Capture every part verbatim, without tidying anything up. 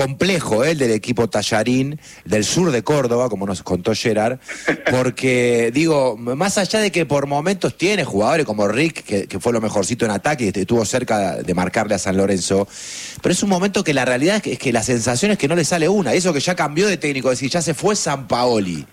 complejo, ¿eh? El del equipo Tallarín, del sur de Córdoba, como nos contó Gerard, porque, digo, más allá de que por momentos tiene jugadores como Rick, que, que fue lo mejorcito en ataque y estuvo cerca de marcarle a San Lorenzo, pero es un momento que la realidad es que, es que la sensación es que no le sale una, eso que ya cambió de técnico, es decir, ya se fue Sampaoli.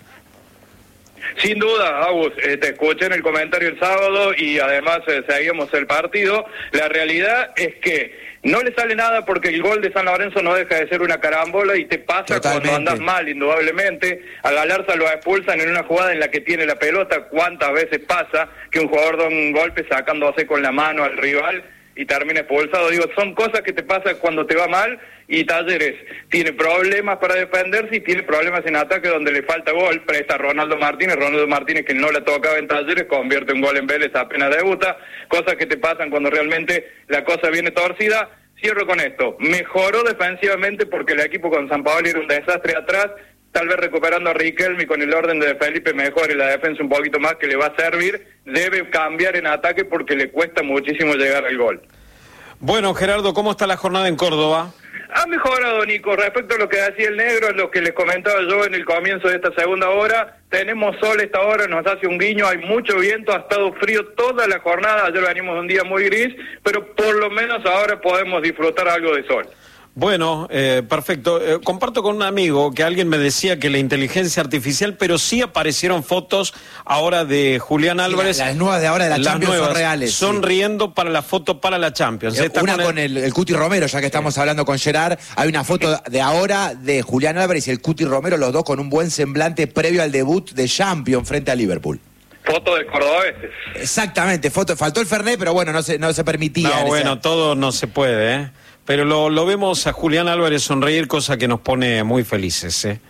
Sin duda, Agus, eh, te escuché en el comentario el sábado y además eh, seguimos el partido. La realidad es que no le sale nada porque el gol de San Lorenzo no deja de ser una carambola y te pasa Totalmente. Cuando andas mal, indudablemente. A Galarza lo expulsan en una jugada en la que tiene la pelota. ¿Cuántas veces pasa que un jugador da un golpe sacándose con la mano al rival y termina expulsado? Digo, son cosas que te pasan cuando te va mal, y Talleres tiene problemas para defenderse y tiene problemas en ataque donde le falta gol. Presta a Ronaldo Martínez, Ronaldo Martínez que no la tocaba en Talleres, convierte un gol en Vélez apenas debuta, cosas que te pasan cuando realmente la cosa viene torcida. Cierro con esto, mejoró defensivamente porque el equipo con Sampaoli era un desastre atrás, tal vez recuperando a Riquelme y con el orden de Felipe mejor y la defensa un poquito más que le va a servir, debe cambiar en ataque porque le cuesta muchísimo llegar al gol. Bueno, Gerardo, ¿cómo está la jornada en Córdoba? Ha mejorado, Nico, respecto a lo que decía el negro, lo que les comentaba yo en el comienzo de esta segunda hora. Tenemos sol esta hora, nos hace un guiño, hay mucho viento, ha estado frío toda la jornada, ayer venimos de un día muy gris, pero por lo menos ahora podemos disfrutar algo de sol. Bueno, eh, perfecto. Eh, comparto con un amigo que alguien me decía que la inteligencia artificial, pero sí aparecieron fotos ahora de Julián Álvarez. Sí, las nuevas de ahora de la Champions nuevas, son reales. Sonriendo sí. para la foto para la Champions. Eh, una con, el... con el, el Cuti Romero, ya que estamos sí. hablando con Gerard. Hay una foto de ahora de Julián Álvarez y el Cuti Romero, los dos con un buen semblante previo al debut de Champions frente a Liverpool. Foto de cordobeses. Exactamente, foto. Faltó el Fernet, pero bueno, no se, no se permitía. No, bueno, esa... todo no se puede, ¿eh? Pero lo, lo vemos a Julián Álvarez sonreír, cosa que nos pone muy felices, ¿eh?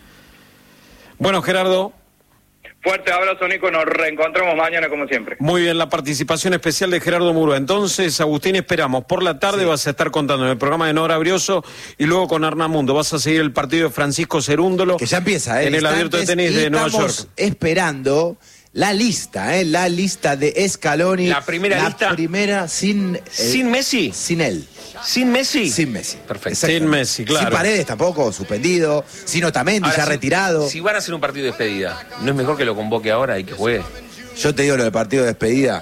Bueno, Gerardo. Fuerte abrazo, Nico. Nos reencontramos mañana, como siempre. Muy bien, la participación especial de Gerardo Murúa. Entonces, Agustín, esperamos. Por la tarde sí. vas a estar contando en el programa de Nora Brioso y luego con Arnamundo. Vas a seguir el partido de Francisco Cerúndolo. Que ya empieza, ¿eh? En el Abierto de Tenis de Nueva York. Estamos esperando... La lista, ¿eh? La lista de Scaloni. La primera la lista. La primera sin... Eh, ¿Sin Messi? Sin él. ¿Sin Messi? Sin Messi. Perfecto. Sin Messi, claro. Sin Paredes tampoco, suspendido. Sin Otamendi, ahora, ya si, retirado. Si van a hacer un partido de despedida, ¿no es mejor que lo convoque ahora y que juegue? Yo te digo lo del partido de despedida.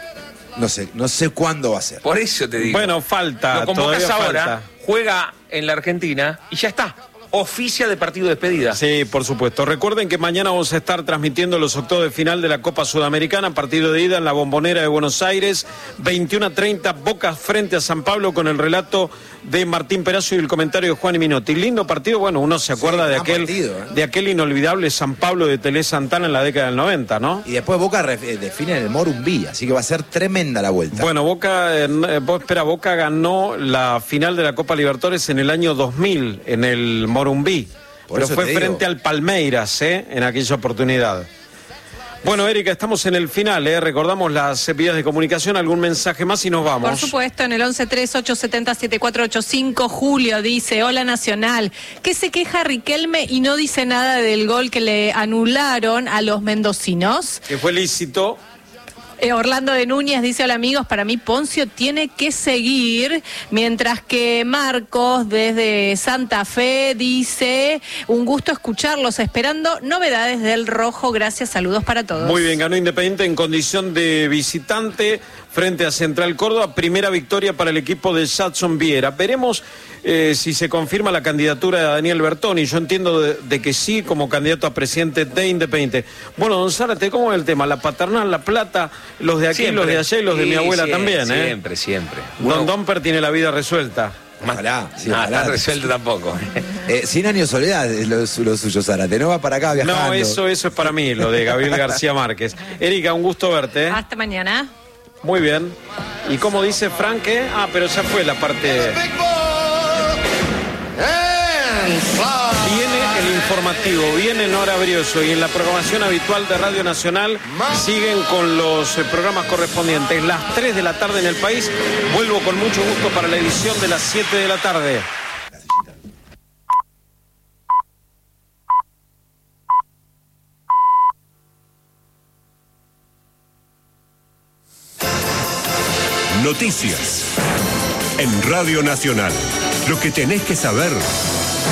No sé, no sé cuándo va a ser. Por eso te digo. Bueno, falta. Lo convocas ahora, falta. Juega en la Argentina y ya está. Oficia de partido de despedida. Sí, por supuesto. Recuerden que mañana vamos a estar transmitiendo los octavos de final de la Copa Sudamericana, partido de ida en la Bombonera de Buenos Aires, veintiuno a treinta, Boca frente a San Pablo, con el relato de Martín Perazo y el comentario de Juan y Minotti. Lindo partido, bueno, uno se acuerda sí, de aquel partido, ¿eh? de aquel inolvidable San Pablo de Tele Santana en la década del noventa, ¿no? Y después Boca define en el Morumbí, así que va a ser tremenda la vuelta. Bueno, Boca, eh, espera, Boca ganó la final de la Copa Libertadores en el año dos mil, en el Morumbí. Por Pero fue frente al Palmeiras, ¿eh? En aquella oportunidad. Bueno, Erika, estamos en el final, ¿eh? Recordamos las vías de comunicación, algún mensaje más y nos vamos. Por supuesto, en el once tres ocho siete cero siete cuatro ocho cinco, Julio dice, hola Nacional, que se queja Riquelme y no dice nada del gol que le anularon a los mendocinos. Que fue lícito. Eh, Orlando de Núñez dice, hola amigos, para mí Poncio tiene que seguir, mientras que Marcos desde Santa Fe dice, un gusto escucharlos, esperando novedades del Rojo, gracias, saludos para todos. Muy bien, ganó Independiente en condición de visitante frente a Central Córdoba, primera victoria para el equipo de Jadson Viera. Veremos eh, si se confirma la candidatura de Daniel Bertoni, yo entiendo de, de que sí, como candidato a presidente de Independiente. Bueno, don Zárate, ¿cómo es el tema? La paternal, la plata, los de aquí, siempre. Los de allá y los sí, de mi abuela siempre, también, ¿eh? Siempre, siempre. Don Uno... Domper tiene la vida resuelta. Ojalá, sí, no, ojalá. Está resuelto tampoco. Eh, cien años de soledad es lo, lo suyo, Zárate. No va para acá viajando. No, eso, eso es para mí, lo de Gabriel García Márquez. Erika, un gusto verte. Hasta mañana. Muy bien. ¿Y cómo dice Frank? ¿Qué? Ah, pero ya fue la parte... Viene el informativo, viene Nora Brioso y en la programación habitual de Radio Nacional siguen con los eh, programas correspondientes. Las tres de la tarde en el país. Vuelvo con mucho gusto para la edición de las siete de la tarde. Noticias en Radio Nacional. Lo que tenés que saber